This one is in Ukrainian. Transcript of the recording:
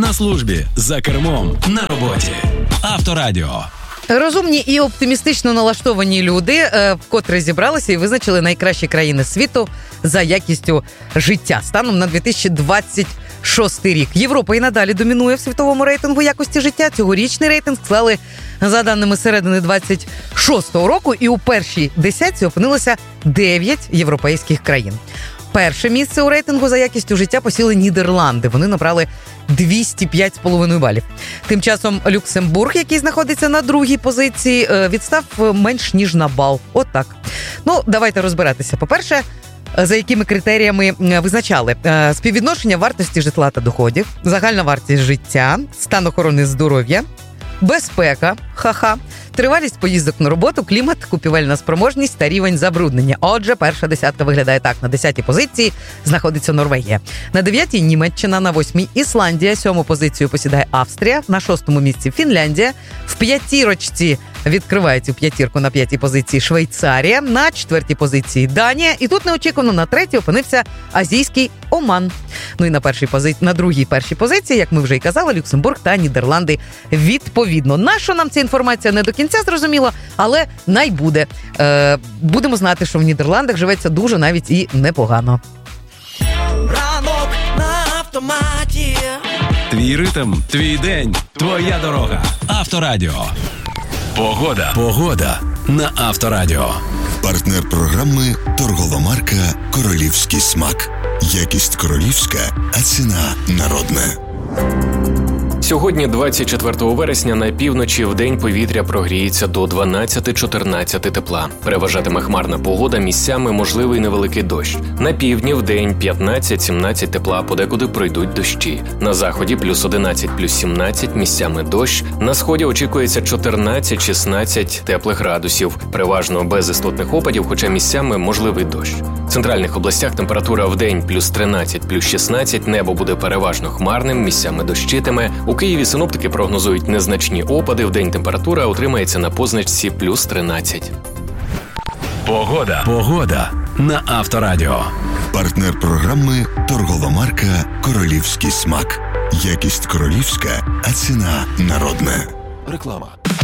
На службі, за кермом, на роботі. Авторадіо. Розумні і оптимістично налаштовані люди вкотре зібралися і визначили найкращі країни світу за якістю життя станом на 2026 рік. Європа і надалі домінує в світовому рейтингу якості життя. Цьогорічний рейтинг склали за даними середини 26-го року, і у першій десятці опинилося 9 європейських країн. Перше місце у рейтингу за якістю життя посіли Нідерланди. Вони набрали 205,5 балів. Тим часом Люксембург, який знаходиться на другій позиції, відстав менш ніж на бал. От так. Ну, давайте розбиратися. По-перше, за якими критеріями визначали співвідношення вартості житла та доходів, загальна вартість життя, стан охорони здоров'я, безпека, тривалість поїздок на роботу, клімат, купівельна спроможність та рівень забруднення. Отже, перша десятка виглядає так. На 10-й позиції знаходиться Норвегія. На 9-й Німеччина, на 8-й Ісландія, 7-му позицію посідає Австрія, на 6-му місці Фінляндія, в п'ятірочці відкриває цю п'ятірку на 5-й позиції Швейцарія, на 4-й позиції Данія, і тут неочікувано на 3-й опинився азійський Оман. Ну і на другій першій позиції, як ми вже й казали, Люксембург та Нідерланди відповідно. Нащо нам ця інформація не до кінця зрозуміло, але найбуде. Будемо знати, що в Нідерландах живеться дуже навіть і непогано. Ранок на автоматі. Твій ритм, твій день, твоя дорога. Авторадіо. Погода на Авторадіо. Партнер програми торгова марка «Королівський смак». Якість королівська, а ціна народна. Сьогодні, 24 вересня, на півночі вдень повітря прогріється до 12-14 тепла. Переважатиме хмарна погода, місцями можливий невеликий дощ. На півдні вдень 15-17 тепла, подекуди пройдуть дощі. На заході плюс 11, плюс 17, місцями дощ. На сході очікується 14-16 теплих градусів. Переважно без істотних опадів, хоча місцями можливий дощ. В центральних областях температура вдень плюс 13, плюс 16, небо буде переважно хмарним, місцями дощитиме. У Києві синоптики прогнозують незначні опади, вдень температура утримається на позначці плюс 13. Погода на Авторадіо. Партнер програми торгова марка «Королівський смак». Якість королівська, а ціна народна. Реклама.